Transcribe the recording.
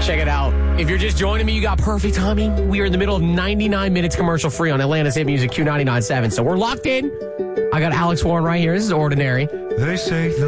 Check it out. If you're just joining me, you got perfect timing. We are in the middle of 99 minutes commercial free on Atlanta's Hit Music Q99.7. So we're locked in. I got Alex Warren right here. This is Ordinary. They say